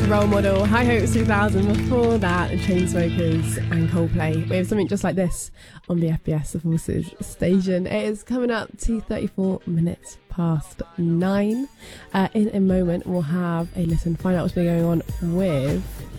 Role Model, High Hopes 2000. Before that, the Chainsmokers and Coldplay. We have something just like this on the FBS The Forces station. It is coming up to 34 minutes past 9. In a moment, we'll have a listen, find out what's been going on with